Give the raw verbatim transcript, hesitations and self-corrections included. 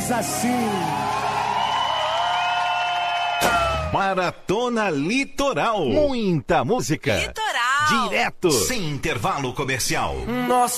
diz assim. Maratona Litoral. Muita música. Litoral. Direto. Sem intervalo comercial. Nossa.